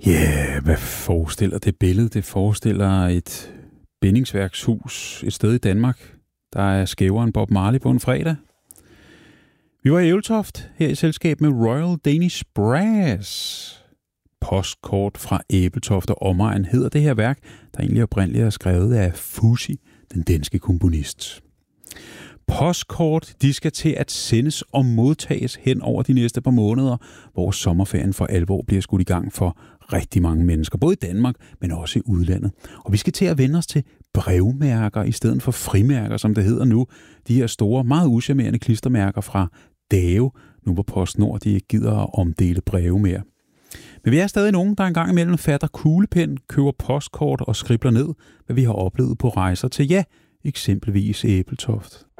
Ja, hvad forestiller det billede? Det forestiller et bindingsværkshus et sted i Danmark, der er skævere end Bob Marley på en fredag. Vi var i Ebeltoft her i selskab med Royal Danish Brass. Postkort fra Ebeltoft og omegn hedder det her værk, der egentlig oprindeligt er skrevet af Fuzzy, den danske komponist. Postkort, de skal til at sendes og modtages hen over de næste par måneder, hvor sommerferien for alvor bliver skudt i gang for rigtig mange mennesker, både i Danmark, men også i udlandet. Og vi skal til at vende os til brevmærker i stedet for frimærker, som det hedder nu. De her store, meget uschammerende klistermærker fra Dave, nu hvor PostNord de ikke gider at omdele breve mere. Men vi er stadig nogen, der engang imellem fatter kuglepen, køber postkort og skribler ned, hvad vi har oplevet på rejser til, ja, eksempelvis Ebeltoft.